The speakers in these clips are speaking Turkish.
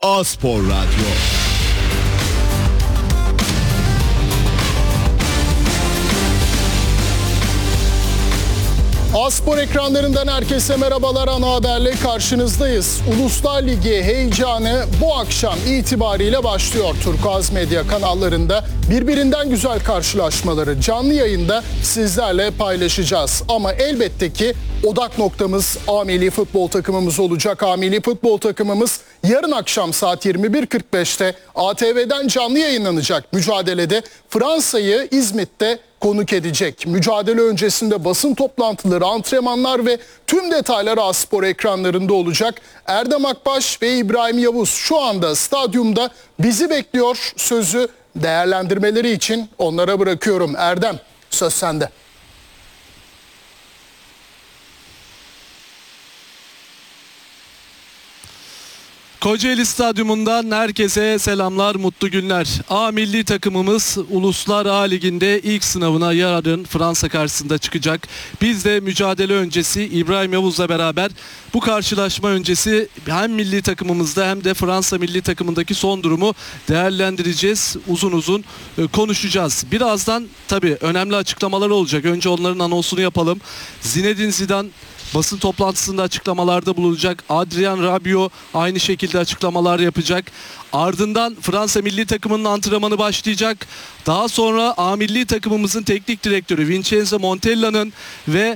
A-Spor Radyo. A-Spor ekranlarından herkese merhabalar. Ana haberle karşınızdayız. Uluslar Ligi heyecanı bu akşam itibariyle başlıyor. Turkuaz Medya kanallarında birbirinden güzel karşılaşmaları canlı yayında sizlerle paylaşacağız. Ama elbette ki odak noktamız A Milli Futbol takımımız olacak. A Milli Futbol takımımız yarın akşam saat 21.45'te ATV'den canlı yayınlanacak mücadelede Fransa'yı İzmit'te konuk edecek. Mücadele öncesinde basın toplantıları, antrenmanlar ve tüm detaylar A-Spor ekranlarında olacak. Erdem Akbaş ve İbrahim Yavuz şu anda stadyumda bizi bekliyor. Sözü değerlendirmeleri için onlara bırakıyorum. Erdem, söz sende. Kocaeli Stadyumundan herkese selamlar, mutlu günler. A milli takımımız Uluslar A Ligi'nde ilk sınavına yarın Fransa karşısında çıkacak. Biz de mücadele öncesi İbrahim Yavuz'la beraber bu karşılaşma öncesi hem milli takımımızda hem de Fransa milli takımındaki son durumu değerlendireceğiz. Uzun uzun konuşacağız. Birazdan tabii önemli açıklamalar olacak. Önce onların anonsunu yapalım. Zinedine Zidane basın toplantısında açıklamalarda bulunacak. Adrien Rabiot aynı şekilde açıklamalar yapacak. Ardından Fransa milli takımının antrenmanı başlayacak. Daha sonra A milli takımımızın teknik direktörü Vincenzo Montella'nın ve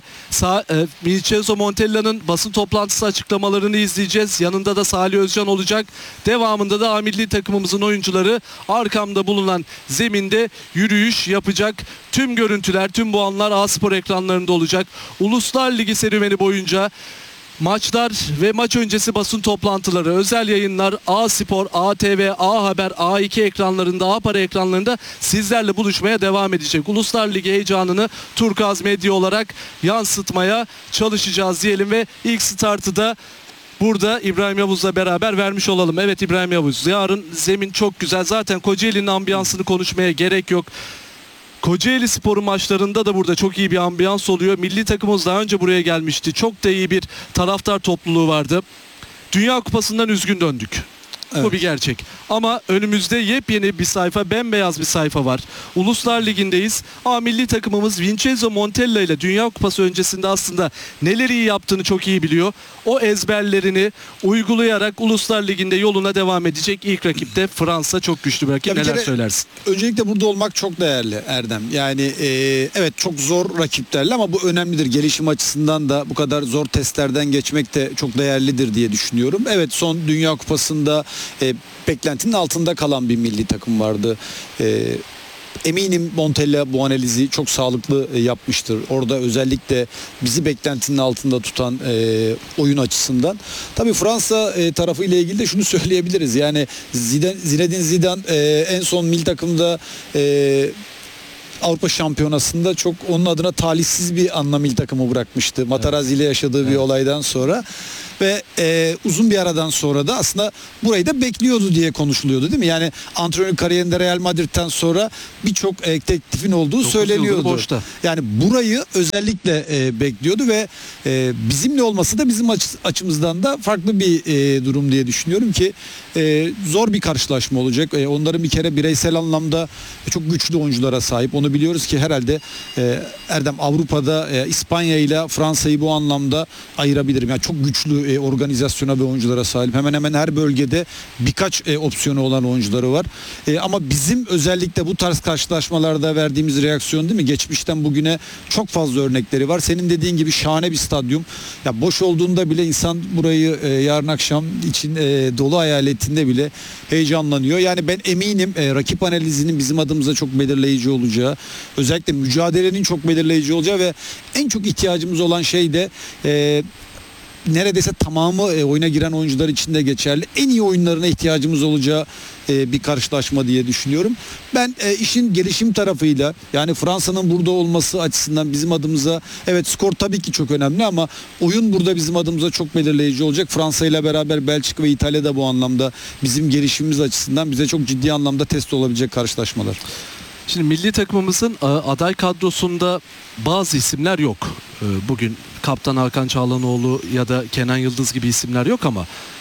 Vincenzo Montella'nın basın toplantısı açıklamalarını izleyeceğiz. Yanında da Salih Özcan olacak. Devamında da A milli takımımızın oyuncuları arkamda bulunan zeminde yürüyüş yapacak. Tüm görüntüler, tüm bu anlar A-Spor ekranlarında olacak. Uluslar Ligi serüveni boyunca maçlar ve maç öncesi basın toplantıları, özel yayınlar A-Spor, ATV, A Haber, A2 ekranlarında, A Para ekranlarında sizlerle buluşmaya devam edecek. Uluslar Ligi heyecanını Turkuaz Medya olarak yansıtmaya çalışacağız diyelim ve ilk startı da burada İbrahim Yavuz'la beraber vermiş olalım. Evet İbrahim Yavuz, yarın zemin çok güzel. Zaten Kocaeli'nin ambiyansını konuşmaya gerek yok. Kocaeli Spor'un maçlarında da burada çok iyi bir ambiyans oluyor. Milli takımımız daha önce buraya gelmişti. Çok da iyi bir taraftar topluluğu vardı. Dünya Kupası'ndan üzgün döndük. Evet. Bu bir gerçek. Ama önümüzde yepyeni bir sayfa, bembeyaz bir sayfa var. Uluslar Ligi'ndeyiz. A milli takımımız Vincenzo Montella ile Dünya Kupası öncesinde aslında neleri iyi yaptığını çok iyi biliyor. O ezberlerini uygulayarak Uluslar Ligi'nde yoluna devam edecek. İlk rakipte Fransa, çok güçlü bir rakip. Neler söylersin? Öncelikle burada olmak çok değerli Erdem. Yani evet çok zor rakiplerle ama bu önemlidir. Gelişim açısından da bu kadar zor testlerden geçmek de çok değerlidir diye düşünüyorum. Evet, son Dünya Kupası'nda beklentinin altında kalan bir milli takım vardı. Eminim Montella bu analizi çok sağlıklı yapmıştır. Orada özellikle bizi beklentinin altında tutan oyun açısından. Tabii Fransa tarafı ile ilgili de şunu söyleyebiliriz. Yani Zinedine Zidane en son milli takımda Avrupa Şampiyonası'nda çok onun adına talihsiz bir anlam milli takımı bırakmıştı. Materazzi ile yaşadığı bir olaydan sonra. Ve uzun bir aradan sonra da aslında burayı da bekliyordu diye konuşuluyordu, değil mi? Yani antrenör kariyerinde Real Madrid'den sonra birçok teklifin olduğu söyleniyordu. Yani burayı özellikle bekliyordu ve bizimle olması da bizim açımızdan da farklı bir durum diye düşünüyorum ki zor bir karşılaşma olacak. Onların bir kere bireysel anlamda çok güçlü oyunculara sahip. Onu biliyoruz ki herhalde Erdem Avrupa'da İspanya ile Fransa'yı bu anlamda ayırabilirim. Yani çok güçlü organizasyona ve oyunculara sahip. Hemen hemen her bölgede birkaç opsiyonu olan oyuncuları var. Ama bizim özellikle bu tarz karşılaşmalarda verdiğimiz reaksiyon, değil mi? Geçmişten bugüne çok fazla örnekleri var. Senin dediğin gibi şahane bir stadyum. Ya boş olduğunda bile insan burayı yarın akşam için dolu hayal ettiğinde bile heyecanlanıyor. Yani ben eminim rakip analizinin bizim adımıza çok belirleyici olacağı, özellikle mücadelenin çok belirleyici olacağı ve en çok ihtiyacımız olan şey de neredeyse tamamı oyuna giren oyuncular için de geçerli. En iyi oyunlarına ihtiyacımız olacağı bir karşılaşma diye düşünüyorum. Ben işin gelişim tarafıyla, yani Fransa'nın burada olması açısından bizim adımıza, evet skor tabii ki çok önemli ama oyun burada bizim adımıza çok belirleyici olacak. Fransa ile beraber Belçika ve İtalya da bu anlamda bizim gelişimimiz açısından bize çok ciddi anlamda test olabilecek karşılaşmalar. Şimdi milli takımımızın aday kadrosunda bazı isimler yok. Bugün Kaptan Hakan Çağlanoğlu ya da Kenan Yıldız gibi isimler yok ama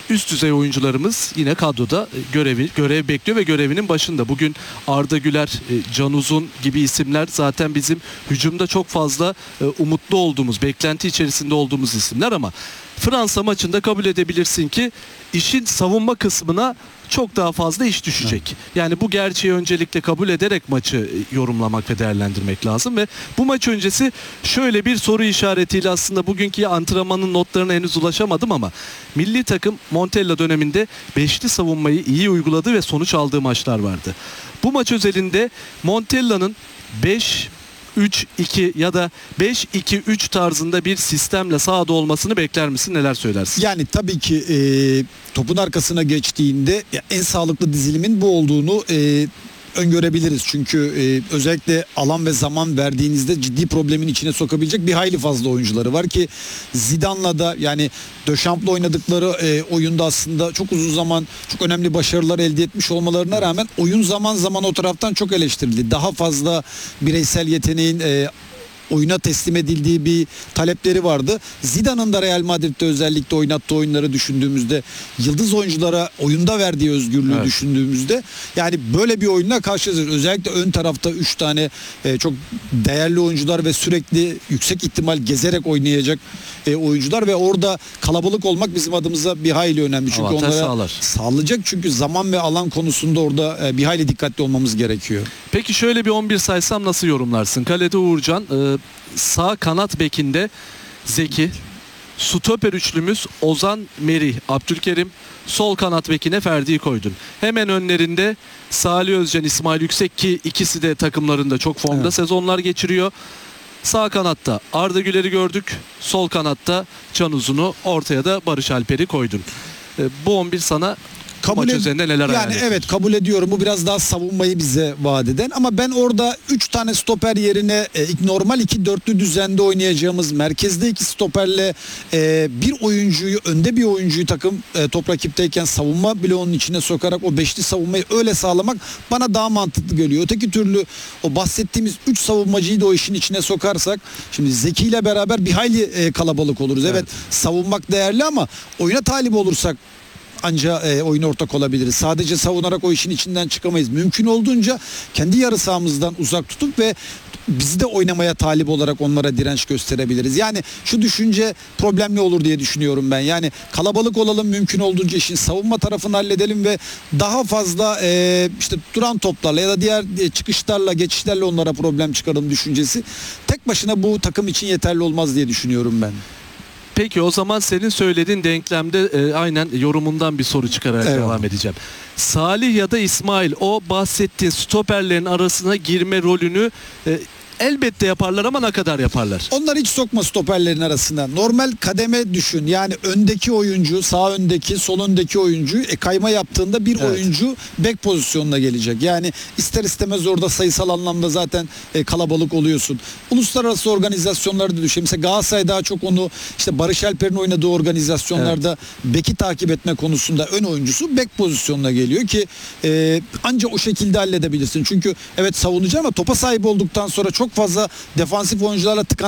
üst düzey oyuncularımız yine kadroda görev bekliyor ve görevinin başında. Bugün Arda Güler, Can Uzun gibi isimler zaten bizim hücumda çok fazla umutlu olduğumuz, beklenti içerisinde olduğumuz isimler ama Fransa maçında kabul edebilirsin ki işin savunma kısmına çok daha fazla iş düşecek. Yani bu gerçeği öncelikle kabul ederek maçı yorumlamak ve değerlendirmek lazım ve bu maç öncesi şöyle bir soru işaretiyle aslında bugünkü antrenmanın notlarına henüz ulaşamadım ama milli takım Montella döneminde beşli savunmayı iyi uyguladığı ve sonuç aldığı maçlar vardı. Bu maç özelinde Montella'nın 5-3-2 ya da 5-2-3 tarzında bir sistemle sahada olmasını bekler misin? Neler söylersin? Yani tabii ki topun arkasına geçtiğinde en sağlıklı dizilimin bu olduğunu öngörebiliriz. Çünkü özellikle alan ve zaman verdiğinizde ciddi problemin içine sokabilecek bir hayli fazla oyuncuları var ki Zidane'la da yani Döchamps'la oynadıkları oyunda aslında çok uzun zaman çok önemli başarılar elde etmiş olmalarına rağmen oyun zaman zaman o taraftan çok eleştirildi. Daha fazla bireysel yeteneğin oyuna teslim edildiği bir talepleri vardı. Zidane'ın da Real Madrid'de özellikle oynattığı oyunları düşündüğümüzde, yıldız oyunculara oyunda verdiği özgürlüğü düşündüğümüzde yani böyle bir oyunla karşılaşıyoruz. Özellikle ön tarafta 3 tane çok değerli oyuncular ve sürekli yüksek ihtimal gezerek oynayacak oyuncular ve orada kalabalık olmak bizim adımıza bir hayli önemli. Çünkü avantaj onlara sağlayacak çünkü zaman ve alan konusunda orada bir hayli dikkatli olmamız gerekiyor. Peki şöyle bir 11 saysam nasıl yorumlarsın? Kalede Uğurcan, sağ kanat bekinde Zeki, stoper üçlümüz Ozan, Merih, Abdülkerim, sol kanat bekine Ferdi'yi koydun. Hemen önlerinde Salih Özcan, İsmail Yüksek ki ikisi de takımlarında çok formda sezonlar geçiriyor. Sağ kanatta Arda Güler'i gördük. Sol kanatta Can Uzun'u, ortaya da Barış Alper'i koydun. Bu 11 sana maç üzerinde neler hayal etmiş? Evet kabul ediyorum. Bu biraz daha savunmayı bize vaat eden ama ben orada 3 tane stoper yerine normal 2-4'lü düzende oynayacağımız merkezde 2 stoperle bir oyuncuyu, önde bir oyuncuyu takım top rakipteyken savunma bloğunun içine sokarak o beşli savunmayı öyle sağlamak bana daha mantıklı geliyor. Öteki türlü o bahsettiğimiz 3 savunmacıyı da o işin içine sokarsak şimdi Zeki ile beraber bir hayli kalabalık oluruz. Evet savunmak değerli ama oyuna talip olursak anca oyuna ortak olabiliriz. Sadece savunarak o işin içinden çıkamayız. Mümkün olduğunca kendi yarı sahamızdan uzak tutup ve bizi de oynamaya talip olarak onlara direnç gösterebiliriz. Yani şu düşünce problemli olur diye düşünüyorum ben. Yani kalabalık olalım, mümkün olduğunca işin savunma tarafını halledelim ve daha fazla işte duran toplarla ya da diğer çıkışlarla, geçişlerle onlara problem çıkaralım düşüncesi. Tek başına bu takım için yeterli olmaz diye düşünüyorum ben. Peki o zaman senin söylediğin denklemde aynen yorumundan bir soru çıkararak devam edeceğim. Salih ya da İsmail o bahsettiğin stoperlerin arasına girme rolünü elbette yaparlar ama ne kadar yaparlar? Onlar hiç sokma stoperlerin arasına. Normal kademe düşün. Yani öndeki oyuncu, sağ öndeki, sol öndeki oyuncu kayma yaptığında bir oyuncu bek pozisyonuna gelecek. Yani ister istemez orada sayısal anlamda zaten kalabalık oluyorsun. Uluslararası organizasyonlarda düşün. Mesela Galatasaray daha çok onu işte Barış Alper'in oynadığı organizasyonlarda beki takip etme konusunda ön oyuncusu bek pozisyonuna geliyor ki anca o şekilde halledebilirsin. Çünkü evet savunucu ama topa sahip olduktan sonra çok fazla defansif oyuncularla tıkan